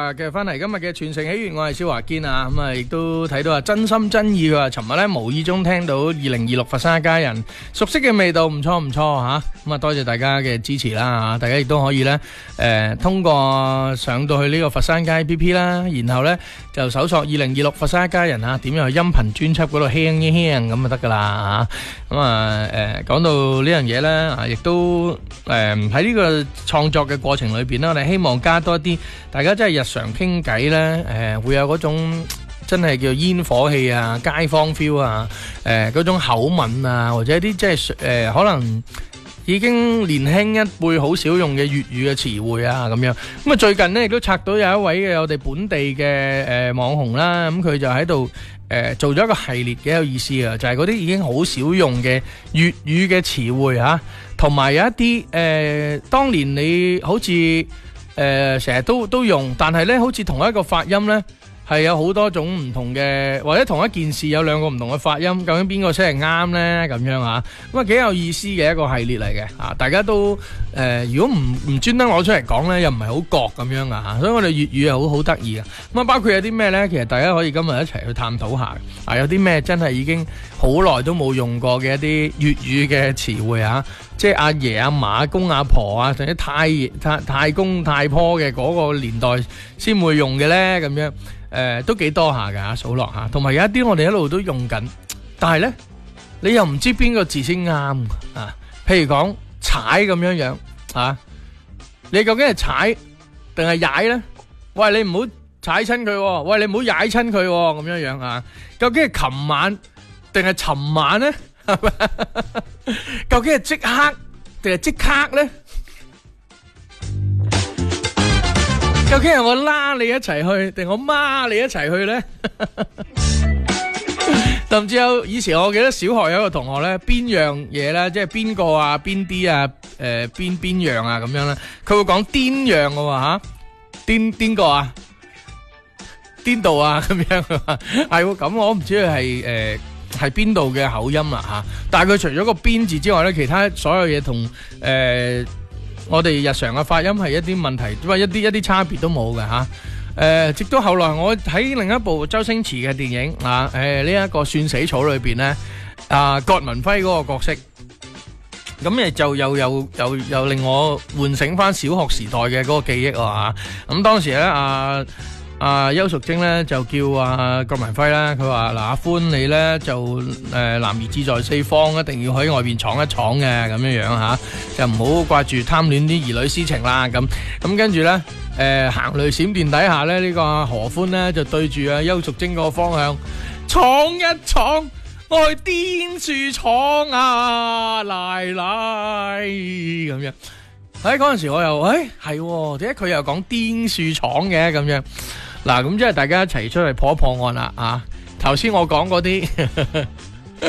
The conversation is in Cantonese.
繼續翻嚟今日嘅全城喜悅，我係蕭華堅啊，咁啊亦都睇到啊真心真意㗎，尋日咧無意中聽到2026佛山一家人熟悉嘅味道，唔錯唔錯吓，咁啊多謝大家嘅支持啦吓，大家亦都可以咧通過上到去呢個佛山街 APP 啦，然後咧就搜索2026佛山一家人啊，點入去音頻專輯嗰度輕一輕咁就得噶啦吓，咁啊講到呢樣嘢咧啊，亦都喺呢個創作嘅過程裏邊咧，我哋希望加多啲。大家真係日常傾偈呢，會有嗰種真係叫煙火氣啊、街坊 feel 啊、嗰種口吻啊，或者啲即係可能已經年輕一輩好少用嘅粵語嘅詞彙啊咁樣。咁啊最近呢，亦都拆到有一位嘅我哋本地嘅網紅啦，咁佢就喺度做咗一個系列幾有意思嘅，就係嗰啲已經好少用嘅粵語嘅詞彙嚇，同埋有一啲當年你好似成日都用，但係咧好似同一個發音咧係有好多種唔同嘅，或者同一件事有兩個唔同嘅發音，究竟邊個先係啱咧？咁樣啊，咁啊幾有意思嘅一個系列嚟嘅啊！大家都如果唔專登攞出嚟講咧，又唔係好覺咁樣啊！所以我哋粵語係好得意嘅。咁啊，包括有啲咩咧？其實大家可以今日一齊去探討下啊！有啲咩真係已經好耐都冇用過嘅一啲粵語嘅詞彙啊！即係阿爺阿嫲阿公阿婆啊，甚至太公太婆嘅嗰個年代先會用嘅咧，咁樣都幾多下㗎，數落下。同埋有一啲我哋一路都用緊，但係咧你又唔知邊個字先啱啊？譬如講踩咁樣啊，你究竟係踩定係踩咧？喂，你唔好踩親佢喎，喂，你唔好踩親佢喎，咁樣啊？究竟係琴晚定係尋晚咧？究竟係即刻定係即刻咧？究竟係我拉你一齊去，定我孖你一齊去咧？甚至有以前我記得小學有一個同學咧，邊樣嘢咧，即係邊個啊，邊啲啊，邊樣啊咁樣咧，佢會講癲樣嘅喎吓，癲個啊，癲度啊咁樣，係喎咁，我唔知佢係邊度嘅口音啦吓，但係佢除咗個邊字之外咧，其他所有嘢同我哋日常嘅發音係一啲問題，因為一啲差別都冇嘅吓。直到後來我喺另一部周星馳嘅電影啊，呢一個算死草裏邊咧，葛民輝嗰個角色，咁就又令我喚醒翻小學時代嘅嗰個記憶啊吓。咁當時咧邱淑貞咧就叫葛民輝啦，佢話嗱阿歡你咧就男兒志在四方，一定要喺外邊闖一闖嘅咁樣吓，就唔好掛住貪戀啲兒女私情啦咁跟住咧行雷閃電底下咧呢個何歡咧就對住邱淑貞個方向闖一闖，我去癲樹闖啊奶奶咁樣。喺嗰陣時我又係點解佢又講癲樹闖嘅咁樣？嗱，咁即係大家一齊出嚟破一破案啦啊！頭先我講嗰啲